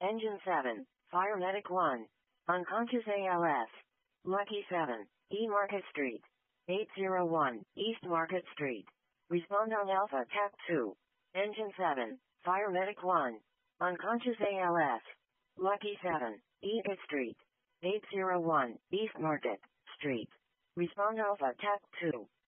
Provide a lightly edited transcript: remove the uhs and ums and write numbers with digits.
Engine 7, Fire Medic 1. Unconscious ALS. Lucky 7, E Market Street. 801, East Market Street. Respond on Alpha TAC 2. Engine 7, Fire Medic 1. Unconscious ALS. Lucky 7, East Street. 801, East Market Street. Respond Alpha TAC 2.